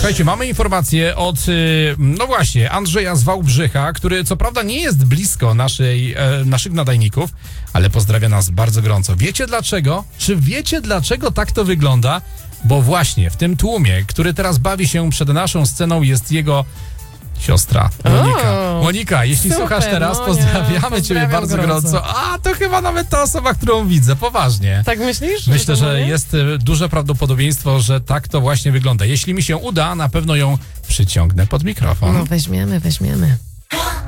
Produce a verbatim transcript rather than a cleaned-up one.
Słuchajcie, mamy informację od, no właśnie, Andrzeja z Wałbrzycha, który co prawda nie jest blisko naszej, e, naszych nadajników, ale pozdrawia nas bardzo gorąco. Wiecie dlaczego? Czy wiecie dlaczego tak to wygląda? Bo właśnie w tym tłumie, który teraz bawi się przed naszą sceną, jest jego siostra, Monika. O, Monika, jeśli super, słuchasz teraz, Monia, pozdrawiamy pozdrawiam Ciebie bardzo gorąco. gorąco. A, to chyba nawet ta osoba, którą widzę, poważnie. Tak myślisz? Myślę, to że Monia? jest y, duże prawdopodobieństwo, że tak to właśnie wygląda. Jeśli mi się uda, na pewno ją przyciągnę pod mikrofon. No weźmiemy, weźmiemy.